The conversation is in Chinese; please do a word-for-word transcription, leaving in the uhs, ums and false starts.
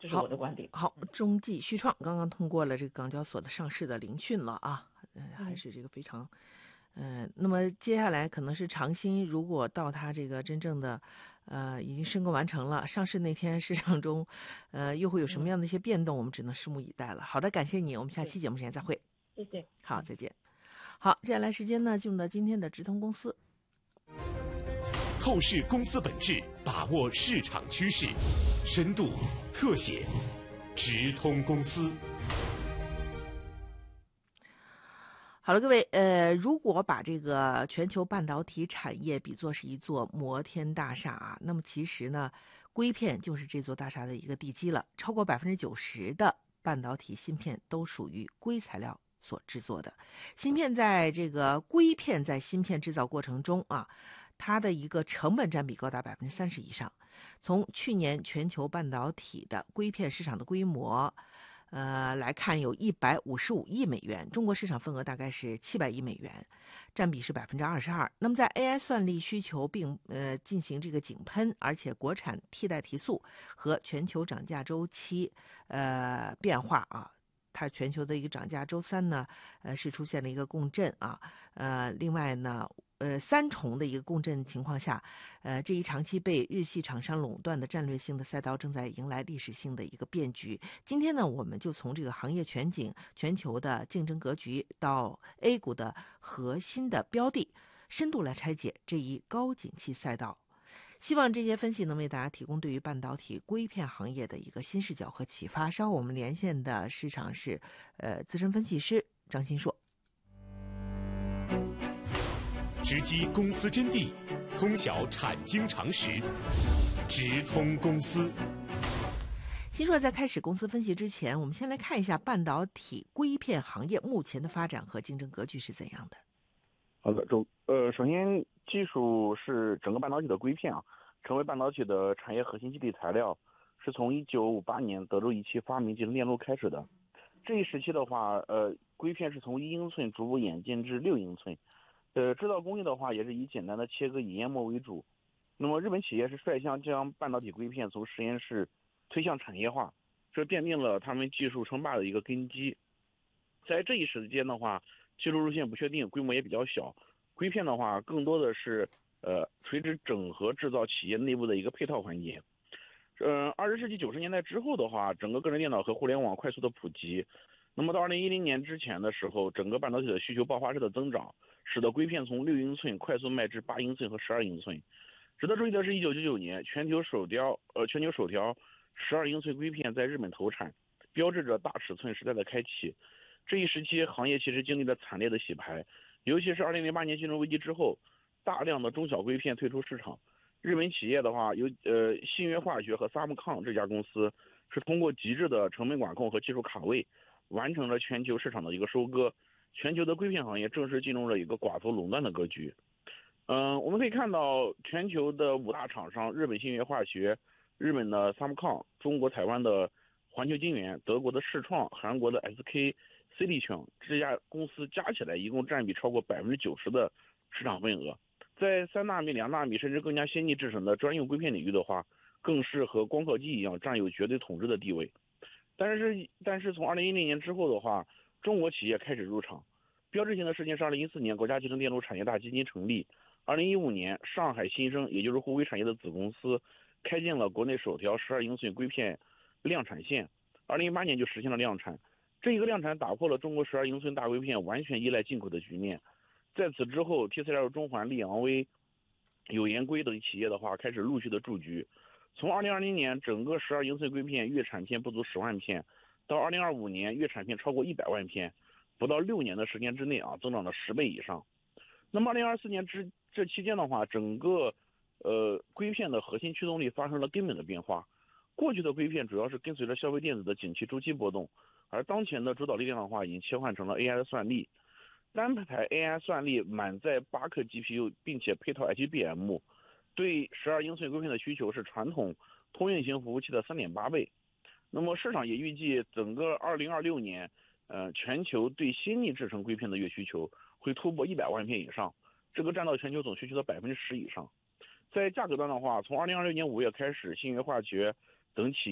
这是我的观点。 好，中继续创刚刚通过了这个港交所的上市的聆讯了啊，呃，还是这个非常，呃，那么接下来可能是长兴，如果到它这个真正的，呃，已经申购完成了，上市那天市场中，呃，又会有什么样的一些变动，我们只能拭目以待了。好的，感谢你，我们下期节目时间再会。 谢谢。 好，再见。好，接下来时间呢，进入到今天的直通公司。 透视公司本质，把握市场趋势，深度特写，直通公司。 好了，各位，呃，如果把这个全球半导体产业比作是一座摩天大厦啊，那么其实呢，硅片就是这座大厦的一个地基了。超过百分之九十的半导体芯片都属于硅材料所制作的。芯片在这个硅片在芯片制造过程中啊，它的一个成本占比高达百分之三十以上。从去年全球半导体的硅片市场的规模，呃来看，有一百五十五亿美元，中国市场份额大概是七百亿美元，占比是百分之二十二。那么在 A I 算力需求并呃进行这个井喷，而且国产替代提速和全球涨价周期呃变化啊。它全球的一个涨价周三呢，呃是出现了一个共振啊，呃，另外呢，呃三重的一个共振情况下，呃这一长期被日系厂商垄断的战略性的赛道正在迎来历史性的一个变局。今天呢，我们就从这个行业全景、全球的竞争格局到 A 股的核心的标的，深度来拆解这一高景气赛道。希望这些分析能为大家提供对于半导体硅片行业的一个新视角和启发。稍后我们连线的市场是呃资深分析师张新硕。 直击公司真谛，通晓产经常识，直通公司。 新硕在开始公司分析之前，我们先来看一下半导体硅片行业目前的发展和竞争格局是怎样的。 好的，周呃，首先技术是整个半导体的硅片啊，成为半导体的产业核心基底材料，是从一九五八年德州仪器发明集成电路开始的。这一时期的话，呃，硅片是从一英寸逐步演进至六英寸，呃，制造工艺的话也是以简单的切割以研磨为主。那么日本企业是率先将半导体硅片从实验室推向产业化，这奠定了他们技术称霸的一个根基。在这一时间的话，技术路线不确定，规模也比较小。硅片的话，更多的是呃垂直整合制造企业内部的一个配套环节。呃，二十世纪九十年代之后的话，整个个人电脑和互联网快速的普及。那么到二零一零年之前的时候，整个半导体的需求爆发式的增长，使得硅片从六英寸快速迈至八英寸和十二英寸。值得注意的是，一九九九年全球首条呃全球首条十二英寸硅片在日本投产，标志着大尺寸时代的开启。这一时期，行业其实经历了惨烈的洗牌，尤其是二零零八年金融危机之后，大量的中小硅片退出市场。日本企业的话，有呃信越化学和萨姆康这家公司是通过极致的成本管控和技术卡位，完成了全球市场的一个收割。全球的硅片行业正式进入了一个寡头垄断的格局。嗯、呃，我们可以看到全球的五大厂商：日本信越化学、日本的萨姆康、中国台湾的环球晶圆、德国的世创、韩国的 S K。C 力全这家公司加起来一共占比超过百分之九十的市场份额，在三纳米、两纳米甚至更加先进制程的专用硅片领域的话，更是和光刻机一样占有绝对统治的地位。但是，但是从二零一零年之后的话，中国企业开始入场。标志性的事件是二零一四年国家集成电路产业大基金成立，二零一五年上海新生，也就是沪硅产业的子公司，开建了国内首条十二英寸硅片量产线，二零一八年就实现了量产。这一个量产打破了中国十二英寸大硅片完全依赖进口的局面。在此之后 ，T C L、中环、力昂微、友研硅等企业的话开始陆续的驻局。从二零二零年整个十二英寸硅片月产片不足十万片，到二零二五年月产片超过一百万片，不到六年的时间之内啊，增长了十倍以上。那么二零二四年之这期间的话，整个呃硅片的核心驱动力发生了根本的变化。过去的硅片主要是跟随着消费电子的景气周期波动，而当前的主导力量的话已经切换成了 A I 的算力。单台 A I 算力满载八颗 G P U， 并且配套 H B M， 对十二英寸硅片的需求是传统通用型服务器的 三点八倍。那么市场也预计整个二零二六年呃，全球对新逆制程硅片的月需求会突破一百万片以上，这个占到全球总需求的百分之十以上。在价格端的话，从二零二六年五月开始，信越化学等企